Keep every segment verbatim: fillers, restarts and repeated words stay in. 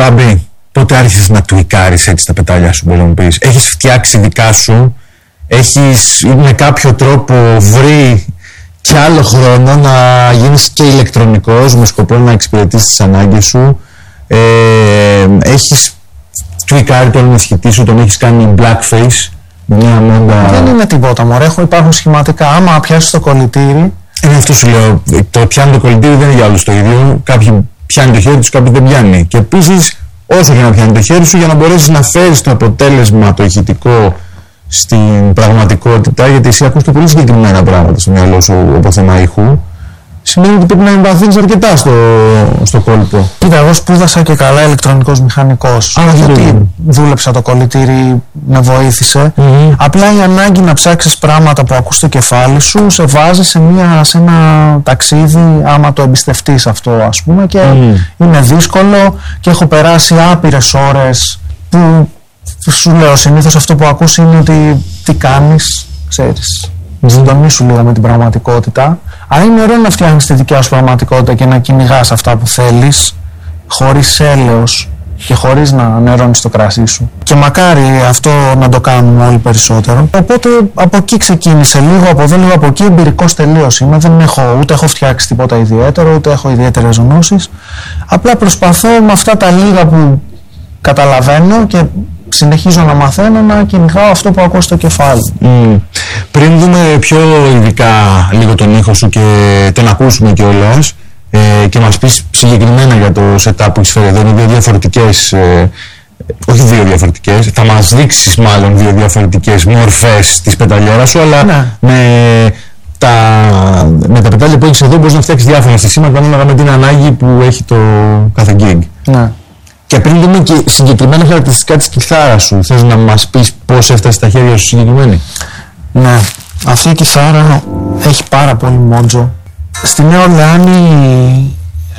Μπάμπη, πότε άρχισες να τουικάρεις έτσι τα πετάλια σου, μπορεί να μου πεις? Έχεις φτιάξει δικά σου, έχεις με κάποιο τρόπο βρει και άλλο χρόνο να γίνεις και ηλεκτρονικός με σκοπό να εξυπηρετήσεις τις ανάγκες σου, ε, έχεις τουικάρει τον ενισχυτή σου, τον έχεις κάνει blackface, μια μόντα... Δεν είναι τίποτα, μωρέ, έχω, υπάρχουν σχηματικά, άμα πιάσεις το κολλητήρι... Είναι αυτό σου λέω, το πιάνει το κολλητήρι δεν είναι για όλους το ίδιο, κάποιοι πιάνει το χέρι τους, κάποιοι δεν πιάνει. Και επίσης, όσο και να πιάνει το χέρι σου, για να μπορέσεις να φέρεις το αποτέλεσμα, το ηχητικό στην πραγματικότητα, γιατί εσύ ακούς και πολύ συγκεκριμένα πράγματα στο μυαλό σου από θέμα ήχου, σημαίνει ότι πρέπει να εμβαθύνεις αρκετά στο, στο κόλπο. Κοίτα, εγώ σπούδασα και καλά ηλεκτρονικός μηχανικός. Α, γιατί δούλεψα το κολλητήρι, με βοήθησε. Mm-hmm. Απλά η ανάγκη να ψάξεις πράγματα που ακούς στο κεφάλι σου σε βάζει σε, μια, σε ένα ταξίδι, άμα το εμπιστευτείς αυτό, ας πούμε, και mm. είναι δύσκολο και έχω περάσει άπειρες ώρες που σου λέω συνήθως αυτό που ακούς είναι ότι τι κάνεις, ξέρεις. Συντονίσου λίγο με την πραγματικότητα. Αλλά είναι ωραίο να φτιάχνεις τη δικιά σου πραγματικότητα και να κυνηγάς αυτά που θέλεις, χωρίς έλεος και χωρίς να νερώνεις το κρασί σου. Και μακάρι αυτό να το κάνουμε όλοι περισσότερο. Οπότε από εκεί ξεκίνησε, λίγο από εδώ, λίγο από εκεί, εμπειρικός τελείως είμαι. Δεν έχω, ούτε έχω φτιάξει τίποτα ιδιαίτερο, ούτε έχω ιδιαίτερες γνώσεις. Απλά προσπαθώ με αυτά τα λίγα που καταλαβαίνω και συνεχίζω να μαθαίνω να κυνηγάω αυτό που ακούω στο κεφάλι. Mm. Πριν δούμε πιο ειδικά λίγο τον ήχο σου και τον ακούσουμε κιόλας ε, και μας πεις συγκεκριμένα για το setup που έχεις φέρει εδώ, είναι δύο διαφορετικές, ε, όχι δύο διαφορετικές, θα μας δείξεις μάλλον δύο διαφορετικές μορφές της πεταλιέρας σου, αλλά ναι. με, τα, με τα πετάλια που έχεις εδώ μπορείς να φτιάξεις διάφορα συστήματα ανάλογα με την ανάγκη που έχει το κάθε gig. Ναι. Και πριν δούμε και συγκεκριμένα χαρακτηριστικά της κιθάρας σου, θες να μας πεις πώς έφτασε στα χέρια σου συγκεκριμένη? Ναι, αυτή η κιθάρα έχει πάρα πολύ μότζο. Στη Νέα Ορλεάνη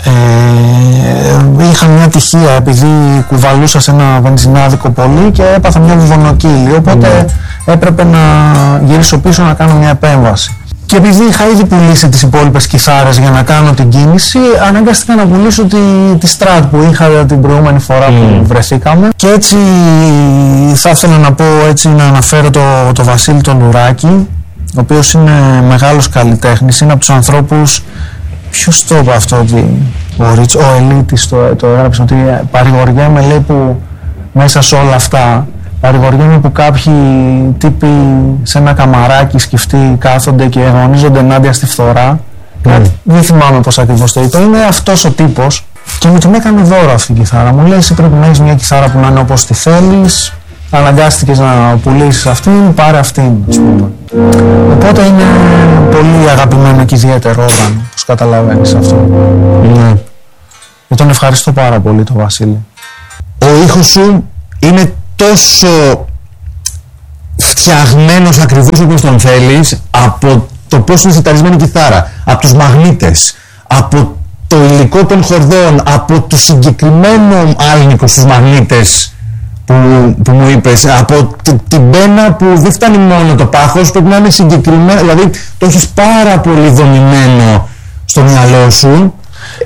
ε, είχα μια τυχεία επειδή κουβαλούσα σε ένα βενζινάδικο πολύ και έπαθα μια βουβονοκύλη, οπότε mm. έπρεπε να γυρίσω πίσω να κάνω μια επέμβαση. Και επειδή είχα ήδη πουλήσει τις υπόλοιπες κιθάρες για να κάνω την κίνηση, αναγκάστηκα να πουλήσω τη, τη Strat που είχα την προηγούμενη φορά mm. που βρεθήκαμε. Και έτσι θα ήθελα να πω, έτσι να αναφέρω το, το Βασίλη τον Λουράκη, ο οποίος είναι μεγάλος καλλιτέχνης, είναι από τους ανθρώπους, ποιος το είπε αυτό, ότι ο, Ριτς, ο Ελίτης το, το έγραψε, ότι παρηγοριέμαι, λέει, που μέσα σε όλα αυτά παρηγοριέμαι που κάποιοι τύποι σε ένα καμαράκι σκεφτεί κάθονται και αγωνίζονται ενάντια στη φθορά. Mm. Δεν θυμάμαι πώς ακριβώς το είπε. Είναι αυτός ο τύπος και μου την έκανε δώρο αυτή η κιθάρα. Μου λέει, εσύ πρέπει να έχεις μια κιθάρα που να είναι όπως τη θέλεις. Αναγκάστηκες να πουλήσεις αυτήν, πάρε αυτήν, ας πούμε. Οπότε είναι πολύ αγαπημένο και ιδιαίτερο όργανο, όπως καταλαβαίνεις αυτό. Mm. Και τον ευχαριστώ πάρα πολύ τον Βασίλη. Ο ήχος σου είναι τόσο φτιαγμένος ακριβώς όπως τον θέλεις, από το πώς είναι σιταρισμένη η κιθάρα, από τους μαγνήτες, από το υλικό των χορδών, από το συγκεκριμένο άλνικο στους μαγνήτες που, που μου είπες, από την πένα που δεν φτάνει μόνο το πάχος, πρέπει να είναι συγκεκριμένο, δηλαδή το έχεις πάρα πολύ δομημένο στο μυαλό σου.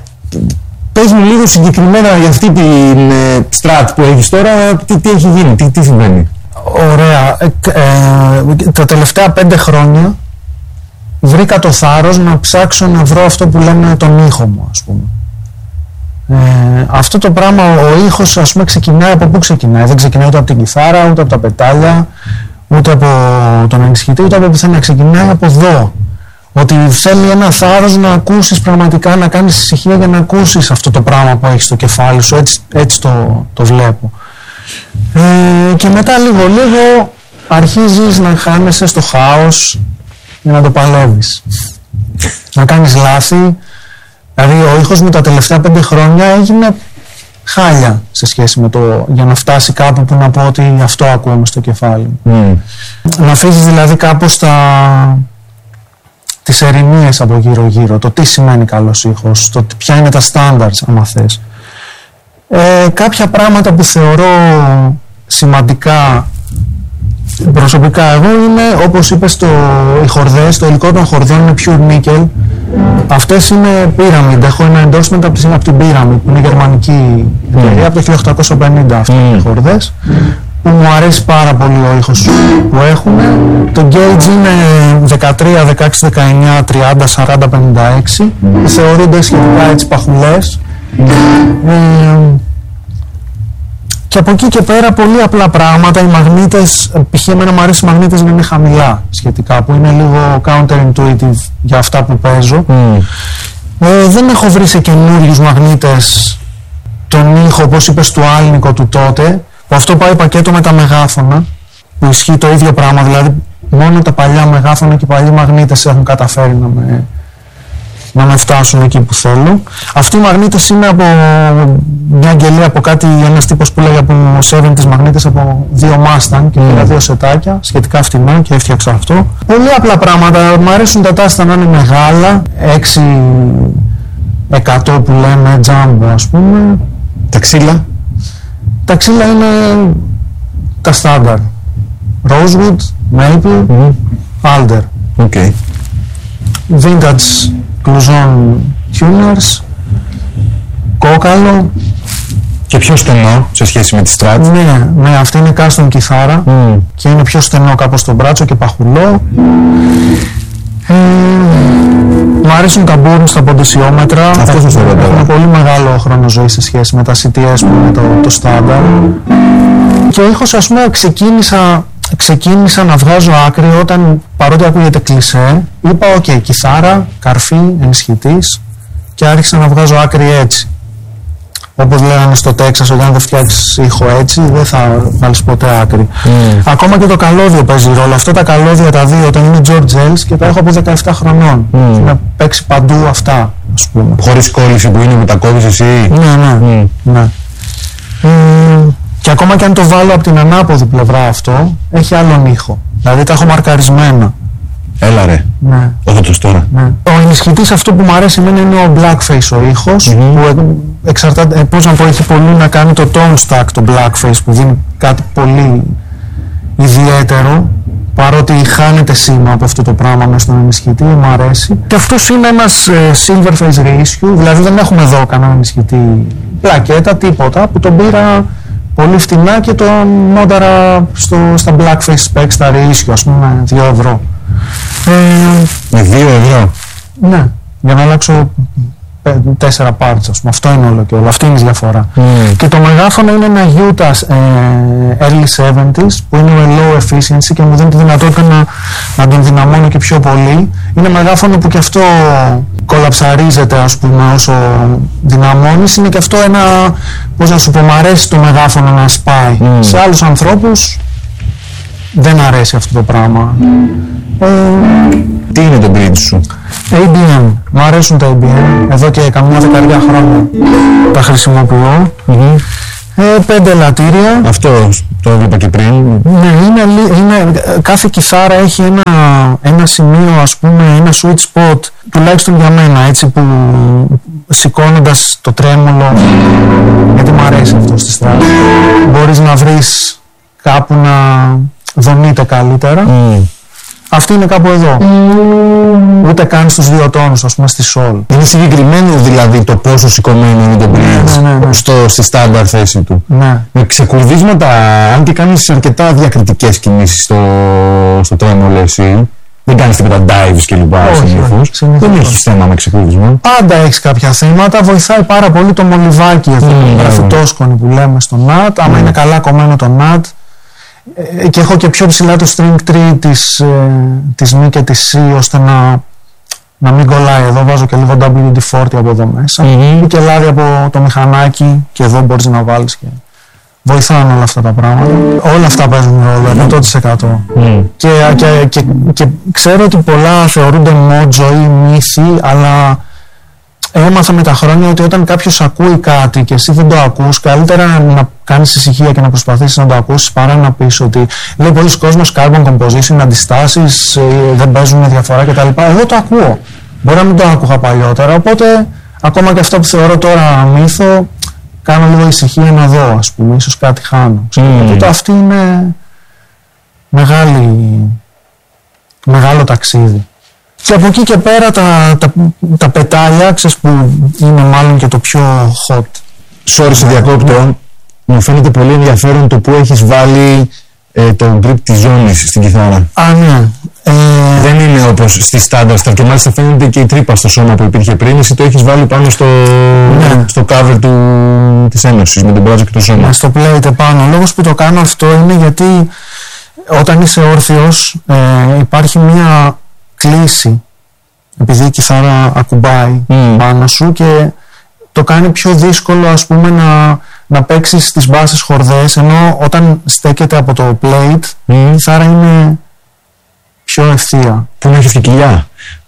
Πες μου λίγο συγκεκριμένα για αυτή την ε, Strat που έχεις τώρα, τι, τι έχει γίνει, τι, τι συμβαίνει? Ωραία. Ε, ε, τα τελευταία πέντε χρόνια βρήκα το θάρρος να ψάξω να βρω αυτό που λένε τον ήχο μου, ας πούμε. Ε, αυτό το πράγμα, ο ήχος, ας πούμε, ξεκινάει από πού ξεκινάει? Δεν ξεκινάει ούτε από την κιθάρα, ούτε από τα πετάλια, ούτε από τον ενισχυτή, ούτε από πουθενά. Ξεκινάει από εδώ. Ότι θέλει ένα θάρρος να ακούσεις πραγματικά, να κάνεις ησυχία για να ακούσεις αυτό το πράγμα που έχεις στο κεφάλι σου, έτσι, έτσι το, το βλέπω. Ε, και μετά λίγο λίγο αρχίζεις να χάνεσαι στο χάος για να το παλεύεις. Να κάνεις λάθη. Δηλαδή ο ήχος μου τα τελευταία πέντε χρόνια έγινε χάλια σε σχέση με το, για να φτάσει κάπου που να πω ότι αυτό ακούμε στο κεφάλι. Mm. Να αφήσεις δηλαδή κάπως τα... τις ερημίες από γύρω γύρω, το τι σημαίνει καλός ήχος, το ποια είναι τα standards, άμα θες. Ε, κάποια πράγματα που θεωρώ σημαντικά προσωπικά εγώ είναι, όπως είπες, το, οι χορδές, το υλικό των χορδών είναι pure nickel, Αυτές είναι Pyramid. Έχω ένα endorsement από την Pyramid, που είναι γερμανική εταιρεία, mm. από το χίλια οκτακόσια πενήντα αυτές mm. οι χορδές, που μου αρέσει πάρα πολύ ο ήχος που έχουν. Το gauge είναι δεκατρία, δεκαέξι, δεκαεννιά, τριάντα, σαράντα, πενήντα έξι. Θεωρούνται σχετικά έτσι παχουλές. Ε, και από εκεί και πέρα πολύ απλά πράγματα. Οι μαγνήτες, π.χ. εμένα μου αρέσει οι μαγνήτες να είναι χαμηλά σχετικά, που είναι λίγο counterintuitive για αυτά που παίζω. Mm. Ε, δεν έχω βρει σε καινούριους μαγνήτες τον ήχο, όπως είπες, του Άλνικο του τότε, που αυτό πάει πακέτο με τα μεγάφωνα, που ισχύει το ίδιο πράγμα, δηλαδή μόνο τα παλιά μεγάφωνα και οι παλιοί μαγνήτες έχουν καταφέρει να με, να με φτάσουν εκεί που θέλω. Αυτοί οι μαγνήτες είναι από μια αγγελία, από κάτι, ένας τύπος που λέγει από εβδομήντα μαγνήτες από δύο Mustang και πήρα mm. δύο σετάκια, σχετικά φτηνά, και έφτιαξα αυτό. Πολύ απλά πράγματα, μου αρέσουν τα τάστα να είναι μεγάλα, έξι εκατό που λέμε, jumbo ας πούμε. Τα ξύλα. Τα ξύλα είναι τα στάνταρ. Rosewood, Maple, mm. Alder. Okay. Vintage Cluzon tuners, κόκαλο. Και πιο στενό σε σχέση με τη Strat. Ναι, ναι, αυτή είναι custom κιθάρα mm. και είναι πιο στενό κάπως στο μπράτσο και παχουλό. Ε, μου αρέσουν τα Bourne στα ποντισιόμετρα. Αυτό σας ωραίο. Έχουν πολύ μεγάλο χρόνο ζωής σε σχέση με τα σι τι ες που είναι το, το στάνταρ. Και ο ήχος, ας πούμε, ξεκίνησα, ξεκίνησα να βγάζω άκρη όταν, παρότι ακούγεται κλισέ, είπα οκ, okay, κιθάρα, καρφί, ενισχυτής, και άρχισα να βγάζω άκρη έτσι. Όπως λέγανε στο Τέξας, όταν δεν φτιάξεις ήχο έτσι, δεν θα βάλεις ποτέ άκρη. Mm. Ακόμα και το καλώδιο παίζει ρόλο. Αυτά τα καλώδια τα δύο, όταν είναι George Ellis, και τα έχω από δεκαεπτά χρονών. Mm. Να παίξει παντού αυτά, ας πούμε. Χωρίς κόλληση που είναι που τα κόβεις εσύ. Ναι, ναι. Mm. ναι. Mm. Και ακόμα και αν το βάλω από την ανάποδη πλευρά αυτό, έχει άλλον ήχο. Δηλαδή τα έχω μαρκαρισμένα. Έλα ρε. Ναι. Όχι το τώρα. Ναι. Ο ενισχυτής, αυτό που μου αρέσει εμένα είναι ο blackface ο ήχος, mm-hmm. που εξαρτάται, πώς να πω, έχει πολύ να κάνει το tone stack, το blackface, που δίνει κάτι πολύ ιδιαίτερο, παρότι χάνεται σήμα από αυτό το πράγμα μέσα στον ενισχυτή, μου αρέσει. Και αυτός είναι ένας ε, silverface reissue, δηλαδή δεν έχουμε εδώ κανένα ενισχυτή πλακέτα, τίποτα, που τον πήρα πολύ φτηνά και τον μόνταρα στο, στα blackface specs, στα reissue, ας πούμε, δύο ευρώ. Ε, με δύο ευρώ. Ναι, για να αλλάξω τέσσερα parts, ας πούμε. Αυτό είναι όλο και όλο. Αυτή είναι η διαφορά. Mm. Και το μεγάφωνο είναι ένα Utah ε, early εβδομήντα, που είναι με low efficiency και μου δίνει τη δυνατότητα να, να τον δυναμώνω και πιο πολύ. Είναι μεγάφωνο που και αυτό κολαψαρίζεται, ας πούμε, όσο δυναμώνεις. Είναι και αυτό ένα, πώς να σου πω, μ' αρέσει το μεγάφωνο να σπάει. Mm. Σε άλλους ανθρώπους δεν αρέσει αυτό το πράγμα. Ε, Τι είναι το bridge σου? έι μπι εμ. Μου αρέσουν τα έι μπι εμ. Εδώ και καμιά δεκαετία χρόνια τα χρησιμοποιώ. Mm-hmm. Ε, πέντε ελαττήρια. Αυτό το έβλεπα και πριν. Ναι, είναι, είναι, κάθε κιθάρα έχει ένα, ένα σημείο, ας πούμε, ένα sweet spot, τουλάχιστον για μένα, έτσι, που σηκώνοντας το τρέμολο, γιατί μου αρέσει αυτό στη στράτ, μπορείς να βρεις κάπου να δονείται καλύτερα. Mm. Αυτή είναι κάπου εδώ. Mm. Ούτε καν στους δύο τόνους, ας πούμε, στη σόλ. Είναι συγκεκριμένο δηλαδή το πόσο σηκωμένο είναι το bridge, ναι, ναι, ναι. στο, στη στάνταρ θέση του. Ναι. Με ξεκουρδίσματα, αν και κάνεις αρκετά διακριτικές κινήσεις στο, στο τρέμολο εσύ, δεν κάνεις τίποτα dives και λοιπά συνήθως. Δεν έχεις θέμα με ξεκουρδισμό. Πάντα έχεις κάποια θέματα. Βοηθάει πάρα πολύ το μολυβάκι εδώ, mm. το γραφιτόσκονη που λέμε στο νατ. Άμα mm. είναι καλά κομμένο το νατ. Και έχω και πιο ψηλά το string tree της, ε, της Mi και της C, ώστε να, να μην κολλάει. Εδώ βάζω και λίγο ντάμπλιου ντι φορτί από εδώ μέσα. Mm-hmm. Και λάδι από το μηχανάκι, και εδώ μπορείς να βάλεις. Και βοηθάνε όλα αυτά τα πράγματα. Όλα αυτά παίζουν ρόλο, εκατό τοις εκατό. Mm. Και, και, και, και ξέρω ότι πολλά θεωρούνται μότζο ή μύθι, αλλά έμαθα με τα χρόνια ότι όταν κάποιος ακούει κάτι και εσύ δεν το ακούς, καλύτερα να κάνεις ησυχία και να προσπαθήσεις να το ακούσεις, παρά να πεις ότι λέει πολλοί κόσμος carbon composition, αντιστάσεις, δεν παίζουν διαφορά κτλ. Εγώ το ακούω. Μπορεί να μην το άκουγα παλιότερα, οπότε ακόμα και αυτό που θεωρώ τώρα μύθο, κάνω λίγο ησυχία να δω, ας πούμε, ίσως κάτι χάνω. Mm. Οπότε αυτή είναι μεγάλη, μεγάλο ταξίδι. Και από εκεί και πέρα τα, τα, τα πετάλια, ξέρεις, που είναι μάλλον και το πιο hot. Sorry, σε διακόπτω. Μου φαίνεται πολύ ενδιαφέρον το που έχεις βάλει ε, το grip της ζώνης στην κιθάρα. Α, ναι. Ε... Δεν είναι όπως στη Standard και μάλιστα φαίνεται και η τρύπα στο σώμα που υπήρχε πριν. Εσύ το έχεις βάλει πάνω στο, ναι. στο cover του, της Ένωσης με τον μπράτζο και το σώμα. Ναι, στο plate επάνω. Ο λόγος που το κάνω αυτό είναι γιατί όταν είσαι όρθιος ε, υπάρχει μια κλίση, επειδή η κιθάρα ακουμπάει mm. πάνω σου και το κάνει πιο δύσκολο, ας πούμε, να, να παίξεις τις μπάσες χορδές, ενώ όταν στέκεται από το plate mm. η κιθάρα είναι πιο ευθεία. Που να έχει και κοιλιά.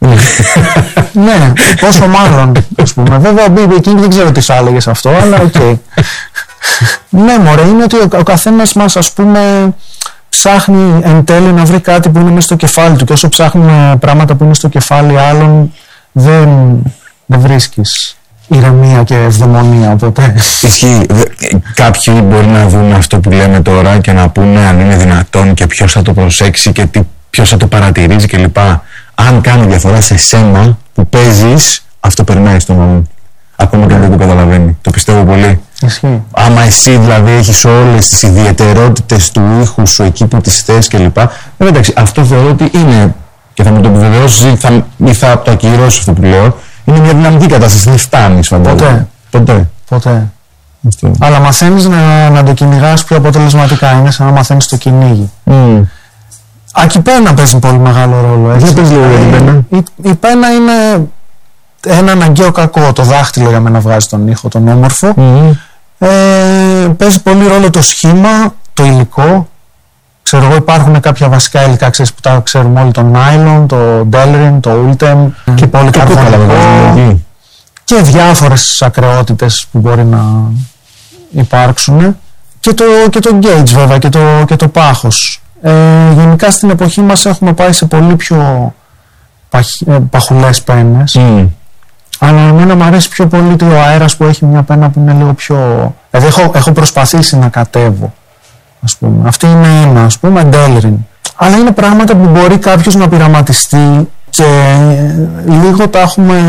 Ναι, πόσο μάλλον, ας πούμε. Βέβαια ο μπι μπι King δεν ξέρω τι σου έλεγες αυτό, αλλά οκ. Okay. Ναι, μωρέ, είναι ότι ο, ο καθένας μας, ας πούμε, ψάχνει εν τέλει να βρει κάτι που είναι μέσα στο κεφάλι του, και όσο ψάχνουμε πράγματα που είναι στο κεφάλι άλλων δεν, δεν βρίσκεις ηρεμία και ευδαιμονία ποτέ. Ισχύει. Κάποιοι μπορεί να δουν αυτό που λέμε τώρα και να πούνε αν είναι δυνατόν και ποιος θα το προσέξει και τι, ποιος θα το παρατηρήσει κλπ. Αν κάνει διαφορά σε σένα που παίζεις, αυτό περνάει στον νόμο. Ακόμα και αν δεν το καταλαβαίνει. Το πιστεύω πολύ. Ισχύει. Άμα εσύ δηλαδή έχεις όλες τις ιδιαιτερότητες του ήχου σου εκεί που τις θες κλπ. Ε, εντάξει, αυτό θεωρώ ότι είναι, και θα μου το επιβεβαιώσεις ή θα, ή θα το ακυρώσεις αυτό που λέω, είναι μια δυναμική κατάσταση. Δεν φτάνεις, φαντάζομαι. Ποτέ. Ποτέ. Ποτέ. Αυτό. Αλλά μαθαίνεις να, να το κυνηγάς πιο αποτελεσματικά. Είναι σαν να μαθαίνεις το κυνήγι. Mm. Α, και η πένα παίζει πολύ μεγάλο ρόλο. Δεν παίζει λίγο η πένα. Η, η πένα είναι ένα αναγκαίο κακό. Το δάχτυλο για μένα βγάζει τον ήχο, τον όμορφο. Mm. Ε, παίζει πολύ ρόλο το σχήμα, το υλικό. Ξέρω εγώ, υπάρχουν κάποια βασικά υλικά, ξέρεις, που τα ξέρουμε όλοι, το nylon, το Delrin, το Ultem και πολύ καρδονικό και διάφορες ακρεότητες που μπορεί να υπάρξουν και το, και το gauge βέβαια και το, και το πάχος. Ε, γενικά στην εποχή μας έχουμε πάει σε πολύ πιο παχ, ε, παχουλές πένες. Mm. Αλλά εμένα μου αρέσει πιο πολύ ο αέρας που έχει μια πένα που είναι λίγο πιο... Δηλαδή έχω, έχω προσπαθήσει να κατέβω, ας πούμε. Αυτή είναι ένα, ας πούμε, Delrin. Αλλά είναι πράγματα που μπορεί κάποιος να πειραματιστεί και λίγο τα έχουμε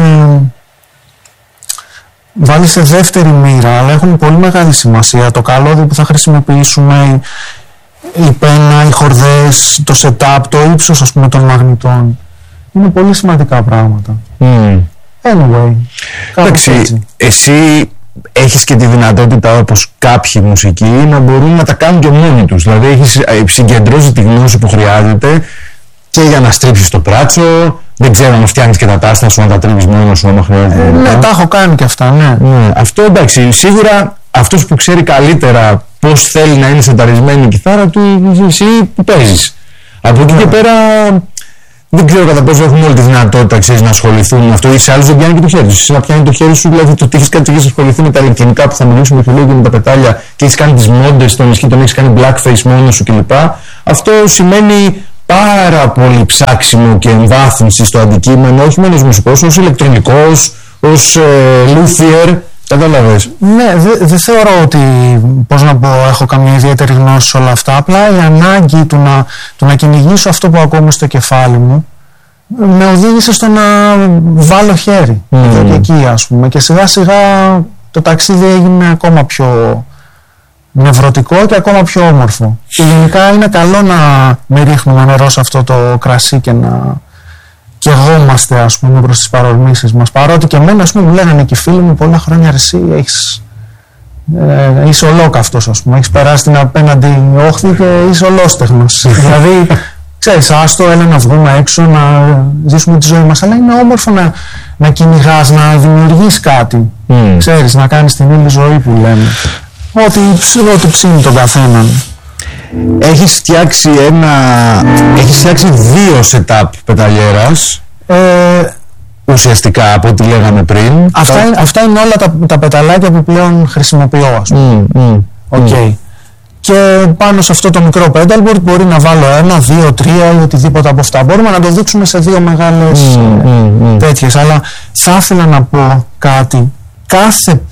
βάλει σε δεύτερη μοίρα, αλλά έχουν πολύ μεγάλη σημασία. Το καλώδιο που θα χρησιμοποιήσουμε, η πένα, οι χορδές, το setup, το ύψος, ας πούμε, των μαγνητών. Είναι πολύ σημαντικά πράγματα. Mm. Anyway, εντάξει, εσύ έχεις και τη δυνατότητα, όπως κάποιοι μουσικοί, να μπορούν να τα κάνουν και μόνοι τους. Δηλαδή έχεις συγκεντρώσει τη γνώση που χρειάζεται και για να στρίψεις το πράτσο. Δεν ξέρω αν φτιάχνεις και τα τάστα σου, αν τα τρίβεις μόνος σου, άμα χρειάζεται. Ε, ναι, τα έχω κάνει και αυτά, ναι. ναι. Αυτό εντάξει, σίγουρα αυτός που ξέρει καλύτερα πώς θέλει να είναι σενταρισμένη η κιθάρα του, εσύ που παίζεις. Από εκεί ναι. και πέρα δεν ξέρω κατά πόσο έχουν όλη τη δυνατότητα, ξέρεις, να ασχοληθούν με αυτό, ή σε άλλους δεν πιάνει και το χέρι σου. Εσύ να πιάνει το χέρι σου, δηλαδή το ότι έχεις κάτι και έχεις ασχοληθεί με τα ηλεκτρονικά που θα μιλήσουμε και λίγο και με τα πετάλια και έχεις κάνει τις μόντες στον ισχύ, τον έχεις κάνει blackface μόνος σου κλπ. Αυτό σημαίνει πάρα πολύ ψάξιμο και εμβάθυνση στο αντικείμενο, όχι μόνο ως μουσικός, ως ηλεκτρονικός, ως ε, luthier. Κατάλαβες. Ναι, δεν δε θεωρώ ότι, πώς να πω, έχω καμία ιδιαίτερη γνώση σε όλα αυτά. Απλά η ανάγκη του να, του να κυνηγήσω αυτό που ακούω στο κεφάλι μου με οδήγησε στο να βάλω χέρι mm. εδώ και εκεί, ας πούμε. Και σιγά σιγά το ταξίδι έγινε ακόμα πιο νευρωτικό και ακόμα πιο όμορφο. Και γενικά είναι καλό να μην ρίχνουμε νερό σε αυτό το κρασί και να και εγώμαστε, ας πούμε, προς τις παρορμήσεις μας. Παρότι και εμένα, ας πούμε, μου λέγανε και οι φίλοι μου πολλά χρόνια, εσύ έχεις, ε, είσαι ολόκαυτος, ας πούμε, έχεις περάσει την απέναντι όχθη και είσαι ολόστεχνος. Δηλαδή, ξέρεις, άστο, έλα να βγούμε έξω, να ζήσουμε τη ζωή μας. Αλλά είναι όμορφο να, να κυνηγάς, να δημιουργείς κάτι. Mm. Ξέρεις, να κάνεις την ήλια ζωή που λέμε. Ό,τι, ό,τι ψήνει τον καθέναν. Έχεις φτιάξει ένα... Έχεις φτιάξει δύο setup πεταλιέρας. Ε, ουσιαστικά από ό,τι λέγαμε πριν. Αυτά, θα... είναι, αυτά είναι όλα τα, τα πεταλάκια που πλέον χρησιμοποιώ, ας πούμε. Mm, mm, okay. mm. Και πάνω σε αυτό το μικρό pedalboard μπορεί να βάλω ένα, δύο, τρία ή οτιδήποτε από αυτά. Μπορούμε να το δείξουμε σε δύο μεγάλες mm, mm, mm. τέτοιες. Αλλά θα ήθελα να πω κάτι. Κάθε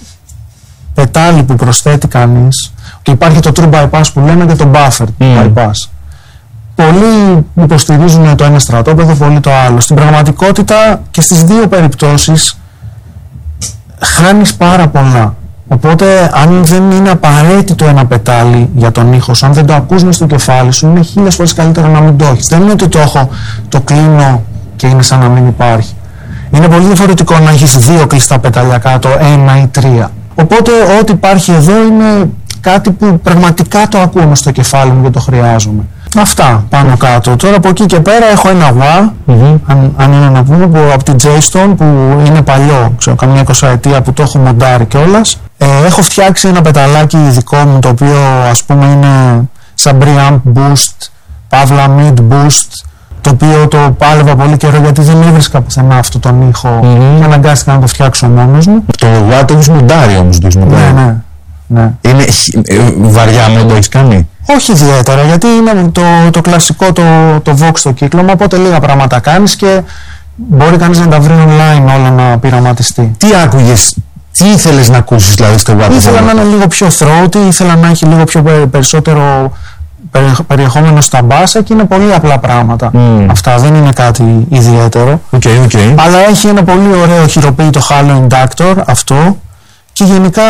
πετάλι που προσθέτει κανείς, και υπάρχει το true bypass που λέμε και το buffer mm. bypass. πολλοί υποστηρίζουν το ένα στρατόπεδο, πολλοί το άλλο. Στην πραγματικότητα και στις δύο περιπτώσεις χάνεις πάρα πολλά. Οπότε αν δεν είναι απαραίτητο ένα πετάλι για τον ήχο σου, αν δεν το ακούς μες στο κεφάλι σου, είναι χίλιες φορές καλύτερο να μην το έχεις. Δεν είναι ότι το έχω, το κλείνω και είναι σαν να μην υπάρχει. Είναι πολύ διαφορετικό να έχεις δύο κλειστά πεταλιά κάτω, ένα ή τρία. Οπότε ό,τι υπάρχει εδώ είναι κάτι που πραγματικά το ακούω μες στο κεφάλι μου και το χρειάζομαι. Αυτά πάνω κάτω. Τώρα από εκεί και πέρα έχω ένα γουά, mm-hmm. αν, αν είναι να πούμε, που, από την J-Stone, που είναι παλιό, ξέρω, καμιά εικοσαετία που το έχω μοντάρει κιόλας. Ε, έχω φτιάξει ένα πεταλάκι δικό μου, το οποίο ας πούμε είναι σαν preamp boost, παύλα mid boost, το οποίο το πάλευα πολύ καιρό γιατί δεν έβρισκα πουθενά αυτό τον ήχο mm-hmm. και αναγκάστηκα να το φτιάξω μόνος μου. Το γουά το έχεις μοντάρει όμως, το έχεις μοντάρει. Ναι, ναι. Ναι. Είναι ε, βαριά με το έχεις κάνει? Όχι ιδιαίτερα, γιατί είναι το, το κλασικό το, το Vox το κύκλωμα, οπότε λίγα πράγματα κάνεις και μπορεί κανείς να τα βρει online όλα να πειραματιστεί. Τι άκουγες, τι ήθελες να ακούσεις δηλαδή στο γουά? Ήθελα να είναι λίγο πιο throaty, ήθελα να έχει λίγο πιο περισσότερο περιεχόμενο στα μπάσα και είναι πολύ απλά πράγματα. Mm. Αυτά δεν είναι κάτι ιδιαίτερο. Okay, okay. Αλλά έχει ένα πολύ ωραίο χειροποίητο halo inductor αυτό. Και γενικά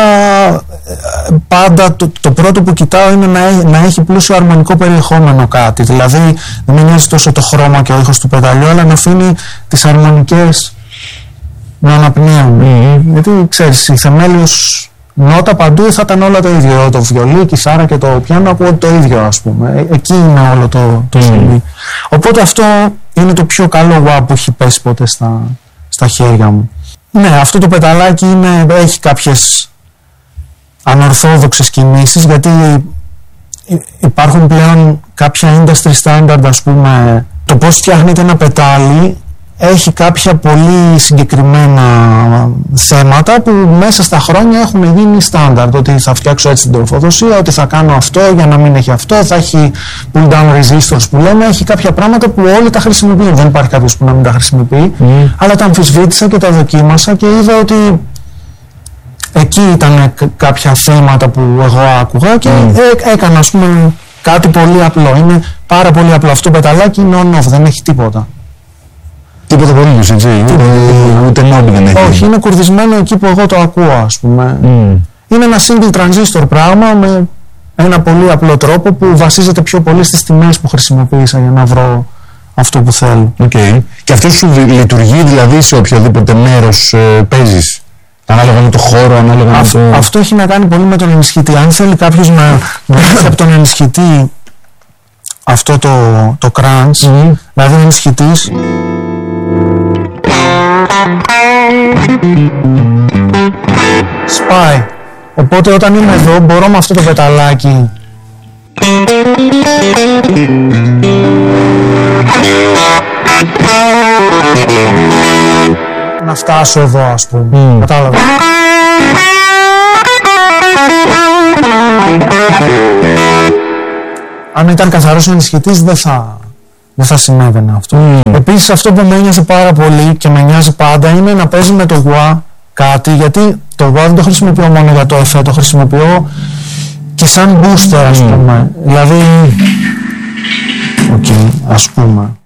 πάντα το, το πρώτο που κοιτάω είναι να, να έχει πλούσιο αρμονικό περιεχόμενο κάτι. Δηλαδή δεν με νοιάζει τόσο το χρώμα και ο ήχος του πεταλιού, αλλά να αφήνει τις αρμονικές να αναπνέουν. Mm-hmm. Γιατί ξέρεις, η θεμέλιος νότα παντού θα ήταν όλα το ίδιο. Το βιολί, η κιθάρα και το πιάνο ακούω το ίδιο, ας πούμε. Ε, εκεί είναι όλο το, το mm-hmm. Οπότε αυτό είναι το πιο καλό γουά που έχει πέσει ποτέ στα, στα χέρια μου. Ναι, αυτό το πεταλάκι είναι, έχει κάποιες ανορθόδοξες κινήσεις, γιατί υπάρχουν πλέον κάποια industry standard, ας πούμε. Το πώς φτιάχνεται ένα πετάλι έχει κάποια πολύ συγκεκριμένα θέματα που μέσα στα χρόνια έχουν γίνει standard. Ότι θα φτιάξω έτσι την τροφοδοσία, ότι θα κάνω αυτό για να μην έχει αυτό, θα έχει pull down resistance που λέμε. Έχει κάποια πράγματα που όλοι τα χρησιμοποιούν. Δεν υπάρχει κάποιος που να μην τα χρησιμοποιεί. Mm. Αλλά τα αμφισβήτησα και τα δοκίμασα και είδα ότι εκεί ήταν κάποια θέματα που εγώ άκουγα και mm. έ, έκανα, ας πούμε, κάτι πολύ απλό. Είναι πάρα πολύ απλό. Αυτό το πεταλάκι είναι on-off, δεν έχει τίποτα. Τίποτα απολύτως, έτσι, ούτε, ούτε νόμπι δεν έχει. Όχι, είναι κουρδισμένο εκεί που εγώ το ακούω, ας πούμε. Mm. Είναι ένα single transistor πράγμα με ένα πολύ απλό τρόπο που βασίζεται πιο πολύ στις τιμές που χρησιμοποίησα για να βρω αυτό που θέλω. Okay. Και αυτό σου λειτουργεί δηλαδή σε οποιοδήποτε μέρος ε, παίζεις? Ανάλογα με το χώρο, ανάλογα Α, με το... Αυτό έχει να κάνει πολύ με τον ενισχυτή. Αν θέλει κάποιος να βρει από τον ενισχυτή αυτό το, το crunch, mm. δηλαδή ο ενισχυτής σπάει. Οπότε όταν είμαι εδώ μπορώ με αυτό το πεταλάκι να φτάσω εδώ, ας πούμε. Mm. Κατάλαβα. Αν ήταν καθαρός ο ενισχυτής δεν θα, δεν θα συνέβαινε αυτό. Mm. Επίσης αυτό που με ένοιαζε πάρα πολύ και με νοιάζει πάντα είναι να παίζει με το γουά κάτι, γιατί το γουά δεν το χρησιμοποιώ μόνο για το εφέ, το χρησιμοποιώ και σαν booster, ας πούμε. Mm. Δηλαδή, okay, ας πούμε.